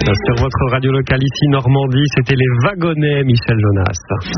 Sur votre radio locale ici Normandie, c'était les wagonnets, Michel Jonas.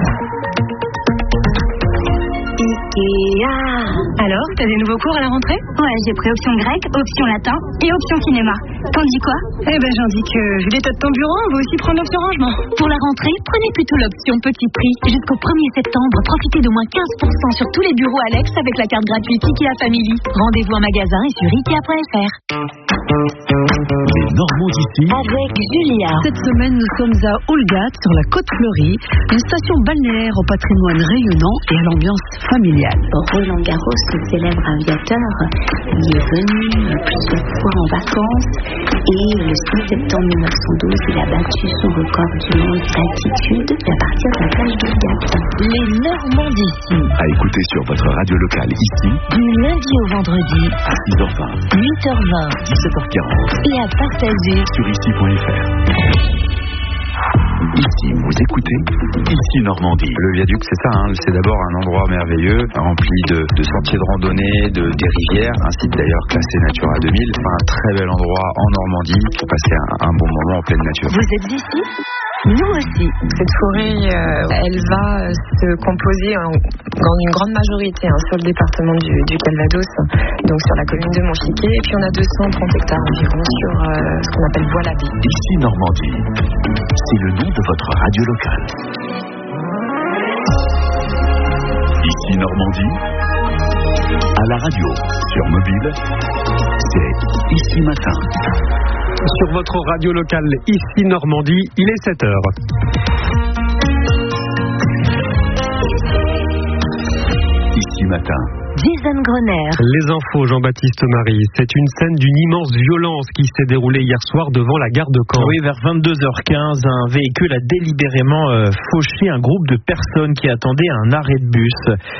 Ikea. Alors, t'as des nouveaux cours à la rentrée? Ouais, j'ai pris option grec, option latin et option cinéma. T'en dis quoi? J'en dis que, vu l'état de ton bureau, on va aussi prendre l'option rangement. Pour la rentrée, prenez plutôt l'option petit prix. Jusqu'au 1er septembre, profitez de moins 15% sur tous les bureaux Alex avec la carte gratuite Ikea Family. Rendez-vous en magasin et sur Ikea.fr. Les Normands d'ici Avec Julia. Cette semaine, nous sommes à Olgat, sur la côte fleurie, une station balnéaire au patrimoine rayonnant et à l'ambiance familiale. Roland Garros, le célèbre aviateur, y est venu plusieurs fois en vacances et le 6 septembre 1912, il a battu son record du monde d'altitude à partir de la plage d'Olgat. Les Normands d'ici. à écouter sur votre radio locale ici, Du lundi au vendredi, à 6h20, 8h20 17h40, et à partager. sur ici.fr. Ici, vous écoutez Ici Normandie. Le viaduc, c'est ça, c'est d'abord un endroit merveilleux, rempli de sentiers de randonnée, des rivières, un site d'ailleurs classé Natura 2000. Un très bel endroit en Normandie pour passer un bon moment en pleine nature. Vous êtes ici? Nous aussi. Cette forêt, elle va se composer dans une grande majorité sur le département du Calvados, donc sur la commune de Montchiquet, et puis on a 230 hectares environ sur ce qu'on appelle Bois-l'Abbé. Ici Normandie, c'est le nom de votre radio locale. Ici Normandie, à la radio, sur mobile, c'est Ici Matin. Sur votre radio locale ici Normandie, il est 7h. Ici Matin. Jason Groner. Les infos, Jean-Baptiste Marie. C'est une scène d'une immense violence qui s'est déroulée hier soir devant la gare de Caen. Oui, vers 22h15, un véhicule a délibérément fauché un groupe de personnes qui attendaient un arrêt de bus.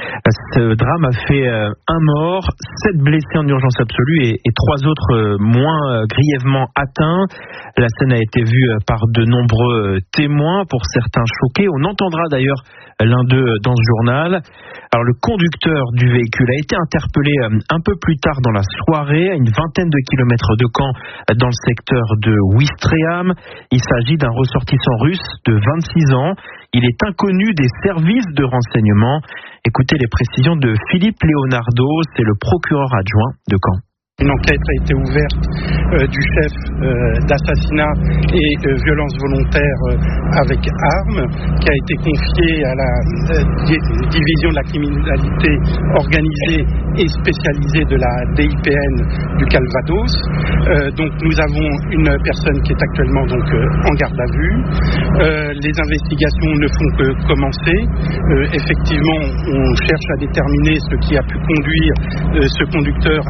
Ce drame a fait un mort, 7 blessés en urgence absolue et 3 autres moins grièvement atteints. La scène a été vue par de nombreux témoins, pour certains choqués. On entendra d'ailleurs l'un d'eux dans ce journal. Alors le conducteur du véhicule a été interpellé un peu plus tard dans la soirée, à une vingtaine de kilomètres de Caen, dans le secteur de Ouistreham. Il s'agit d'un ressortissant russe de 26 ans. Il est inconnu des services de renseignement. Écoutez les précisions de Philippe Leonardo, c'est le procureur adjoint de Caen. Une enquête a été ouverte du chef d'assassinat et violence volontaire avec armes, qui a été confiée à la division de la criminalité organisée et spécialisée de la DIPN du Calvados. Donc nous avons une personne qui est actuellement en garde à vue. Les investigations ne font que commencer. Effectivement, on cherche à déterminer ce qui a pu conduire ce conducteur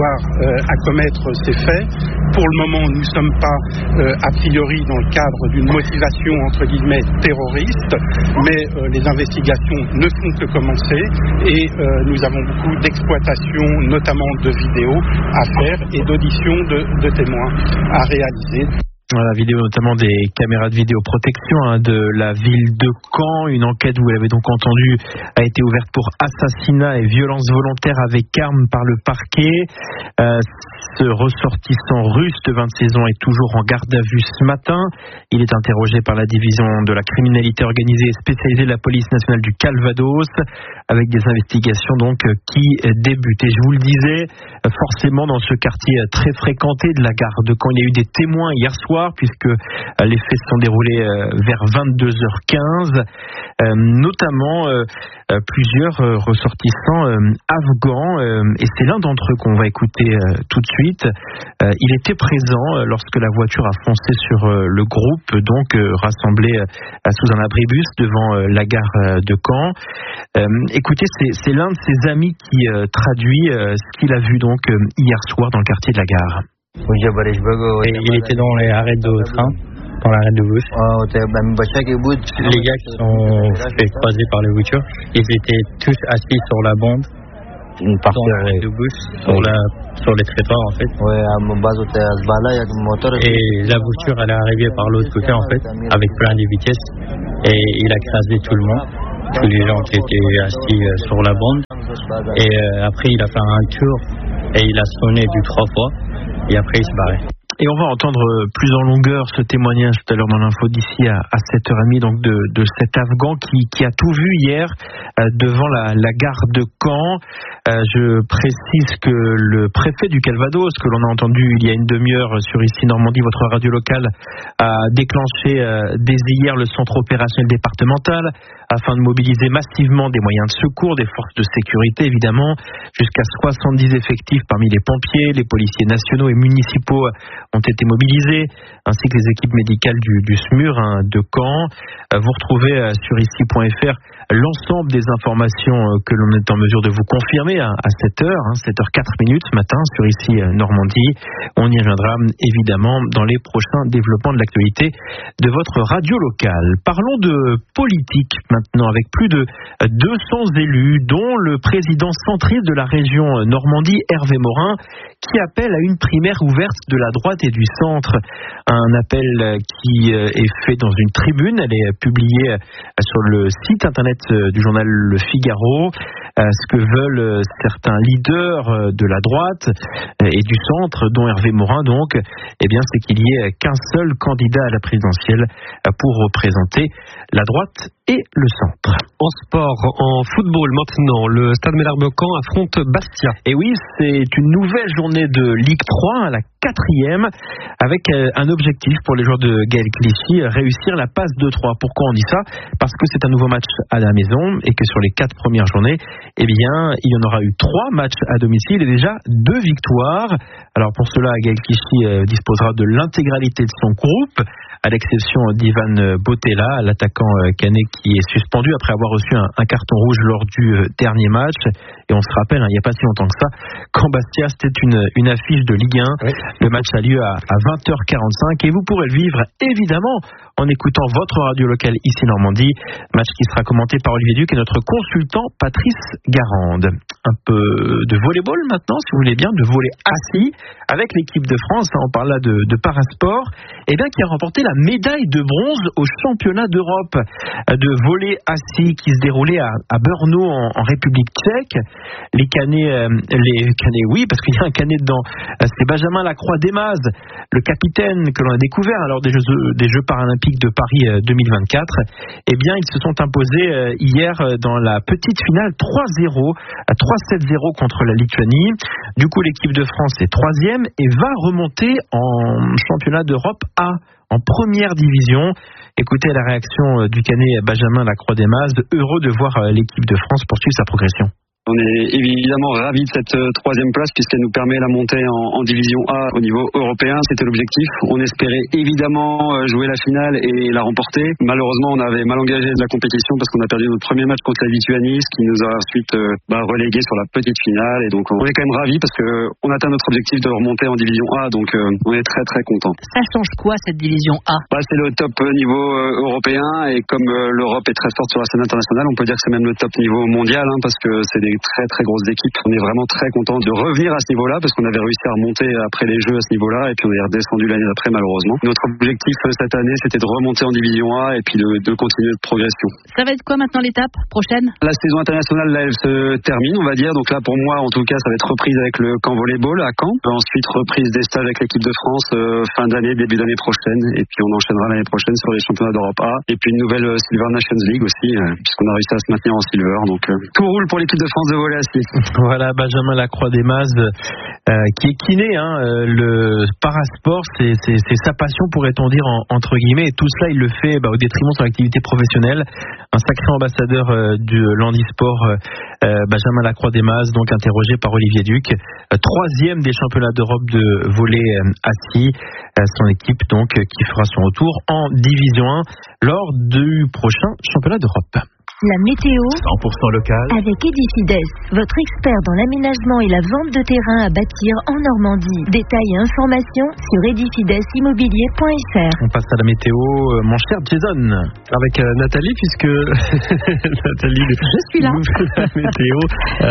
à commettre ces faits. Pour le moment, nous ne sommes pas a priori dans le cadre d'une motivation entre guillemets terroriste, mais les investigations ne font que commencer et nous avons beaucoup d'exploitation, notamment de vidéos à faire et d'auditions de témoins à réaliser. La vidéo notamment des caméras de vidéoprotection de la ville de Caen. Une enquête, vous l'avez donc entendu, a été ouverte pour assassinat et violence volontaire avec arme par le parquet. Ce ressortissant russe de 26 ans est toujours en garde à vue ce matin. Il est interrogé par la division de la criminalité organisée et spécialisée de la police nationale du Calvados, avec des investigations donc qui débutent. Et je vous le disais, forcément dans ce quartier très fréquenté de la gare de Caen, il y a eu des témoins hier soir, puisque les faits se sont déroulés vers 22h15, notamment plusieurs ressortissants afghans, et c'est l'un d'entre eux qu'on va écouter tout de suite. Il était présent lorsque la voiture a foncé sur le groupe, donc rassemblé sous un abribus devant la gare de Caen. Écoutez, c'est l'un de ses amis qui traduit ce qu'il a vu donc hier soir dans le quartier de la gare. Et il était dans les arrêts de train, dans l'arrêt de bus. Les gars qui sont fait croiser par les voitures, ils étaient tous assis sur la bande, dans l'arrêt de bus, sur les trottoirs en fait. Et la voiture elle est arrivée par l'autre côté en fait, avec plein de vitesses, et il a écrasé tout le monde, tous les gens qui étaient assis sur la bande. Et après il a fait un tour et il a sonné 3 fois. Et après, il se barrait. Et on va entendre plus en longueur ce témoignage tout à l'heure dans l'info d'ici à 7h30 donc de cet Afghan qui a tout vu hier devant la gare de Caen. Je précise que le préfet du Calvados, que l'on a entendu il y a une demi-heure sur Ici Normandie, votre radio locale, a déclenché dès hier le centre opérationnel départemental afin de mobiliser massivement des moyens de secours, des forces de sécurité évidemment, jusqu'à 70 effectifs parmi les pompiers, les policiers nationaux et municipaux ont été mobilisés, ainsi que les équipes médicales du SMUR de Caen. Vous retrouvez sur ici.fr l'ensemble des informations que l'on est en mesure de vous confirmer à 7h, 7h04 ce matin sur Ici Normandie. On y reviendra évidemment dans les prochains développements de l'actualité de votre radio locale. Parlons de politique maintenant, avec plus de 200 élus, dont le président centriste de la région Normandie, Hervé Morin, qui appelle à une primaire ouverte de la droite et du centre. Un appel qui est fait dans une tribune, elle est publiée sur le site internet du journal Le Figaro. Ce que veulent certains leaders de la droite et du centre, dont Hervé Morin donc, c'est qu'il n'y ait qu'un seul candidat à la présidentielle pour représenter la droite et le centre. En sport, en football maintenant, le Stade Malherbe-Caen affronte Bastia. Et oui, c'est une nouvelle journée de Ligue 3, la 4e, avec un objectif pour les joueurs de Gaël Clichy, réussir la passe 2-3. Pourquoi on dit ça ? Parce que c'est un nouveau match à la maison et que sur les 4 premières journées, il y en aura eu 3 matchs à domicile et déjà 2 victoires. Alors pour cela, Gaël Clichy disposera de l'intégralité de son groupe, à l'exception d'Ivan Botella, l'attaquant canet qui est suspendu après avoir reçu un carton rouge lors du dernier match. Et on se rappelle, il n'y a pas si longtemps que ça, quand Bastia, c'était une affiche de Ligue 1. Oui. Le match a lieu à 20h45 et vous pourrez le vivre évidemment en écoutant votre radio locale Ici Normandie. Match qui sera commenté par Olivier Duc et notre consultant Patrice Garande. Un peu de volleyball maintenant, si vous voulez bien, de volley assis avec l'équipe de France. On parle là de parasport, qui a remporté la médaille de bronze au championnat d'Europe de volley assis qui se déroulait à Brno en République tchèque. Les canets, oui, parce qu'il y a un canet dedans. C'est Benjamin Lacroix-Desmazes, le capitaine que l'on a découvert lors des Jeux paralympiques de Paris 2024. Ils se sont imposés hier dans la petite finale 3-0, 3-7-0 contre la Lituanie. Du coup, l'équipe de France est 3e et va remonter en championnat d'Europe A, en première division. Écoutez la réaction du canet Benjamin Lacroix-Desmazes, heureux de voir l'équipe de France poursuivre sa progression. On est évidemment ravis de cette 3e place puisqu'elle nous permet la montée en division A au niveau européen. C'était l'objectif. On espérait évidemment jouer la finale et la remporter. Malheureusement, on avait mal engagé de la compétition parce qu'on a perdu notre premier match contre la Lituanie, ce qui nous a ensuite relégués sur la petite finale. Et donc on est quand même ravis parce qu'on atteint notre objectif de remonter en division A. Donc on est très très contents. Ça change quoi cette division A ? C'est le top niveau européen et comme l'Europe est très forte sur la scène internationale, on peut dire que c'est même le top niveau mondial parce que c'est des très très grosses équipes. On est vraiment très content de revenir à ce niveau-là parce qu'on avait réussi à remonter après les Jeux à ce niveau-là et puis on est redescendu l'année d'après malheureusement. Notre objectif cette année c'était de remonter en division A et puis de continuer de progression. Ça va être quoi maintenant l'étape prochaine ? La saison internationale là elle se termine on va dire, donc là pour moi en tout cas ça va être reprise avec le camp volleyball à Caen. Ensuite reprise des stages avec l'équipe de France fin d'année, début d'année prochaine et puis on enchaînera l'année prochaine sur les championnats d'Europe A et puis une nouvelle Silver Nations League aussi puisqu'on a réussi à se maintenir en Silver, donc tout roule pour l'équipe de France de volley assis. Voilà Benjamin Lacroix-Desmazes qui est kiné, le parasport c'est sa passion pourrait-on dire entre guillemets, et tout cela il le fait au détriment de son activité professionnelle. Un sacré ambassadeur du handisport, Benjamin Lacroix-Desmazes, donc interrogé par Olivier Duc, 3e des championnats d'Europe de volley assis, son équipe donc qui fera son retour en division 1 lors du prochain championnat d'Europe. La météo 100% local avec Edifides, votre expert dans l'aménagement et la vente de terrain à bâtir en Normandie. Détails et informations sur edifidesimmobilier.fr. On passe à la météo, mon cher Jason, avec Nathalie, puisque Nathalie, je suis là. La météo,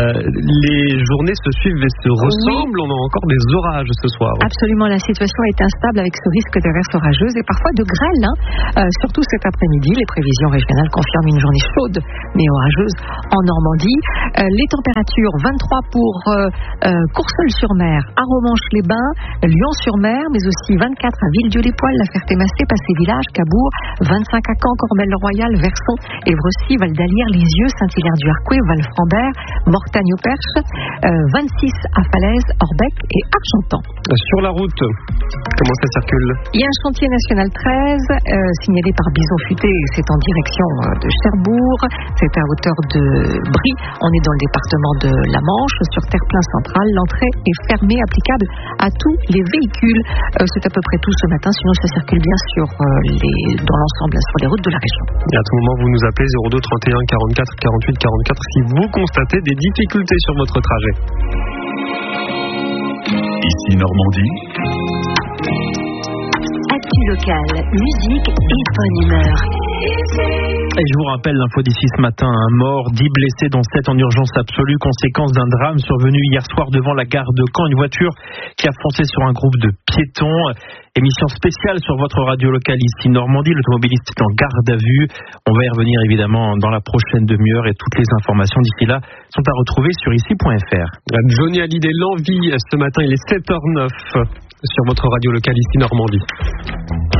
les journées se suivent et se ressemblent. Oui. On a encore des orages ce soir. Absolument, la situation est instable avec ce risque d'averses orageuses et parfois de grêle. Surtout cet après-midi, les prévisions régionales confirment une journée chaude chaude mais orageuse en Normandie. Les températures 23 pour Courseulles-sur-Mer, Arromanches-les-Bains, Lyon-sur-Mer, mais aussi 24 à Villedieu-les-Poêles, La Ferté-Massé, Passé-Village, Cabourg, 25 à Caen, Cormel-le-Royal, Verson, Évreux-Cy, Val-d'Alière, Lisieux, Saint-Hilaire-du-Harcouët, Val-Frambert, Mortagne-au-Perche, 26 à Falaise, Orbec et Argentan. Sur la route, comment ça circule? Il y a un chantier national 13 signalé par Bison Futé, c'est en direction de Cherbourg, c'est à hauteur de Brie, on est dans le département de la Manche, sur terre-plein central, l'entrée est fermée, applicable à tous les véhicules. C'est à peu près tout ce matin, sinon ça circule bien dans l'ensemble sur les routes de la région. Et à tout moment, vous nous appelez 02 31 44 48 44 si vous constatez des difficultés sur votre trajet. Ici Normandie. Actu locale, musique et bonne humeur. Et je vous rappelle l'info d'ici ce matin, un mort, 10 blessés dont 7 en urgence absolue, conséquence d'un drame survenu hier soir devant la gare de Caen, une voiture qui a foncé sur un groupe de piétons. Émission spéciale sur votre radio locale ici Normandie, l'automobiliste est en garde à vue. On va y revenir évidemment dans la prochaine demi-heure et toutes les informations d'ici là sont à retrouver sur ici.fr. Johnny Hallyday, l'envie, ce matin il est 7h09 sur votre radio locale ici Normandie.